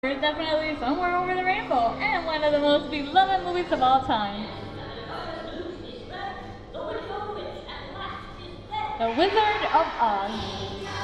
There's definitely Somewhere Over the Rainbow, and one of the most beloved movies of all time. The Wizard of Oz.